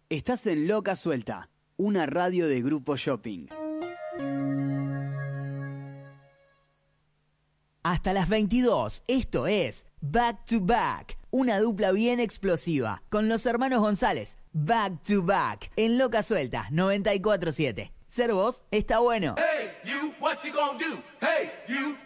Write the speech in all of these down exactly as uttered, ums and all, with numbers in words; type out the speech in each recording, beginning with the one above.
Estás en Loca Suelta, una radio de Grupo Shopping. Hasta las veintidós, esto es Back to Back, una dupla bien explosiva, con los hermanos González. Back to Back, en Loca Suelta, noventa y cuatro punto siete. Ser vos está bueno. Hey, you, what you gonna do? Hey, you.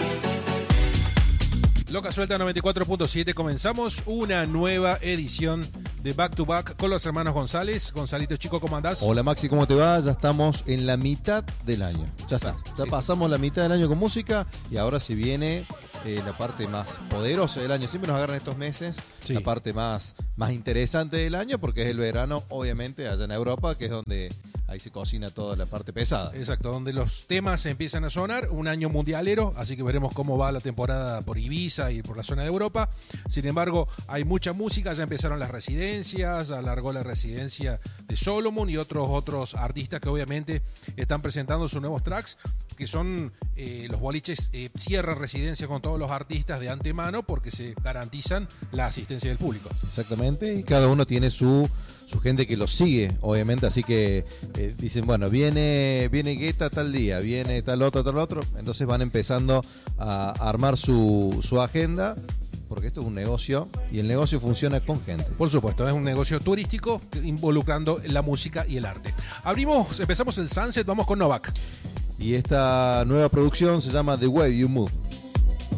Loca Suelta noventa y cuatro punto siete, comenzamos una nueva edición de Back to Back con los hermanos González. Gonzalito chico, ¿cómo andás? Hola Maxi, ¿cómo te va? Ya estamos en la mitad del año. Ya está, ya pasamos la mitad del año con música y ahora se viene eh, la parte más poderosa del año. Siempre nos agarran estos meses, sí. La parte más, más interesante del año porque es el verano, obviamente, allá en Europa, que es donde ahí se cocina toda la parte pesada. Exacto, donde los temas empiezan a sonar, un año mundialero, así que veremos cómo va la temporada por Ibiza y por la zona de Europa. Sin embargo, hay mucha música, ya empezaron las residencias, alargó la residencia de Solomon y otros otros artistas que obviamente están presentando sus nuevos tracks, que son eh, los boliches eh, cierran residencia con todos los artistas de antemano porque se garantizan la asistencia del público. Exactamente, y cada uno tiene su su gente que los sigue, obviamente, así que eh, dicen, bueno, viene viene Guetta tal día, viene tal otro, tal otro, entonces van empezando a armar su, su agenda, porque esto es un negocio y el negocio funciona con gente. Por supuesto, es un negocio turístico involucrando la música y el arte. Abrimos, empezamos el Sunset, vamos con Novak. Y esta nueva producción se llama The Way You Move.